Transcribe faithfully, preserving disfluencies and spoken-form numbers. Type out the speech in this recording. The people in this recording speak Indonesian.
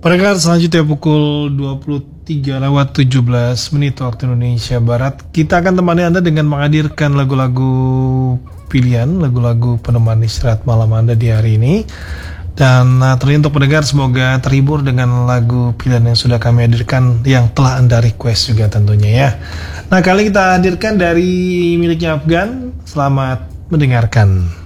Pendengar selanjutnya pukul dua puluh tiga lewat tujuh belas menit waktu Indonesia Barat. Kita akan temani Anda dengan menghadirkan lagu-lagu pilihan, lagu-lagu penemani istirahat malam Anda di hari ini. Dan uh, terlebih untuk pendengar semoga terhibur dengan lagu pilihan yang sudah kami hadirkan, yang telah Anda request juga tentunya ya. Nah, kali kita hadirkan dari miliknya Afgan. Selamat mendengarkan.